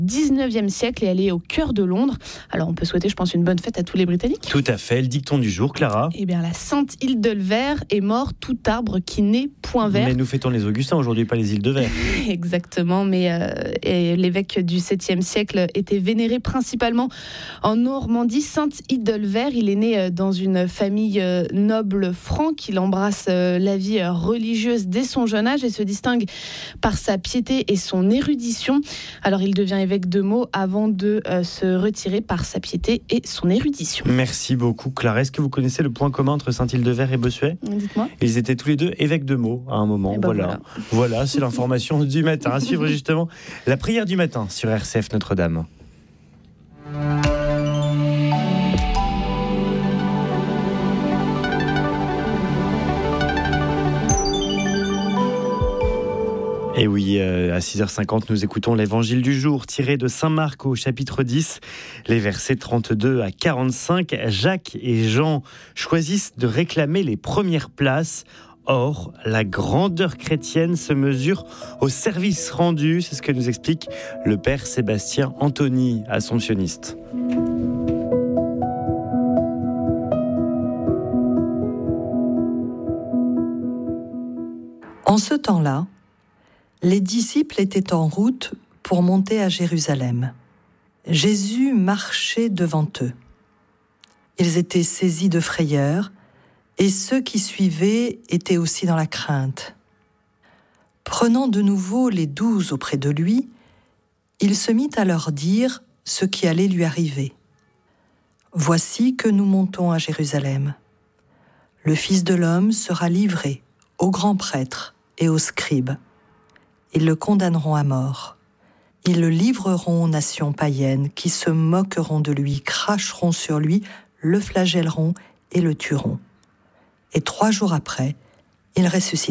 19e siècle et elle est au cœur de Londres. Alors on peut souhaiter, je pense, une bonne fête à tous les Britanniques. Tout à fait, le dicton du jour, Clara. Eh bien, la sainte île de Verre est mort tout arbre qui n'est point vert. Mais nous fêtons les Augustins aujourd'hui, pas les îles de Verre. Exactement, mais et l'évêque du 7e siècle était vénéré principalement en Normandie. Saint Iddelver, il est né dans une famille noble franque. Il embrasse la vie religieuse dès son jeune âge et se distingue par sa piété et son érudition. Alors il devient évêque de Meaux avant de se retirer par sa piété et son érudition. Merci beaucoup, Clara. Est-ce que vous connaissez le point commun entre Saint-Hildever et Bossuet ? Dites-moi. Ils étaient tous les deux évêques de Meaux à un moment. Voilà, c'est l'information du matin. À suivre justement la prière du matin sur RCF Notre-Dame. Et oui, à 6h50, nous écoutons l'évangile du jour tiré de Saint Marc au chapitre 10, les versets 32 à 45. Jacques et Jean choisissent de réclamer les premières places. Or, la grandeur chrétienne se mesure au service rendu. C'est ce que nous explique le père Sébastien Anthony, assomptionniste. En ce temps-là, les disciples étaient en route pour monter à Jérusalem. Jésus marchait devant eux. Ils étaient saisis de frayeur, et ceux qui suivaient étaient aussi dans la crainte. Prenant de nouveau les 12 auprès de lui, il se mit à leur dire ce qui allait lui arriver. « Voici que nous montons à Jérusalem. Le Fils de l'homme sera livré aux grands prêtres et aux scribes. Ils le condamneront à mort. Ils le livreront aux nations païennes qui se moqueront de lui, cracheront sur lui, le flagelleront et le tueront. Et 3 jours après, il ressuscitera. »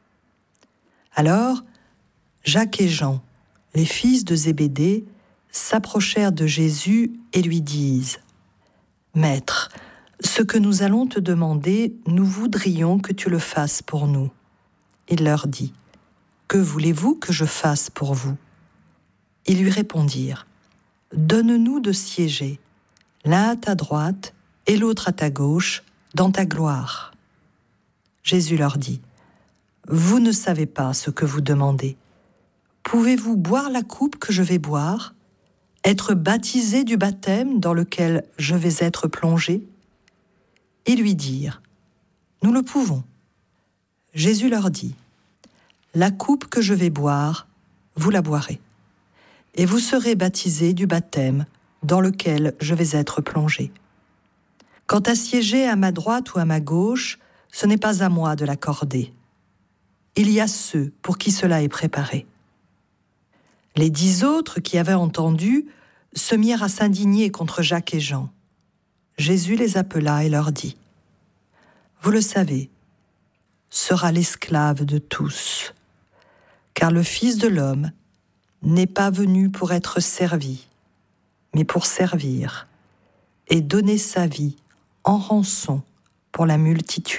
Alors, Jacques et Jean, les fils de Zébédée, s'approchèrent de Jésus et lui disent « Maître, ce que nous allons te demander, nous voudrions que tu le fasses pour nous. » Il leur dit « Que voulez-vous que je fasse pour vous ?» Ils lui répondirent « Donne-nous de siéger, l'un à ta droite et l'autre à ta gauche, dans ta gloire. » Jésus leur dit « Vous ne savez pas ce que vous demandez. Pouvez-vous boire la coupe que je vais boire, être baptisé du baptême dans lequel je vais être plongé ?» Ils lui dirent « Nous le pouvons. » Jésus leur dit « La coupe que je vais boire, vous la boirez, et vous serez baptisés du baptême dans lequel je vais être plongé. Quant à siéger à ma droite ou à ma gauche, ce n'est pas à moi de l'accorder. Il y a ceux pour qui cela est préparé. » Les 10 autres qui avaient entendu se mirent à s'indigner contre Jacques et Jean. Jésus les appela et leur dit « Vous le savez, sera l'esclave de tous, car le Fils de l'homme n'est pas venu pour être servi, mais pour servir et donner sa vie en rançon pour la multitude. »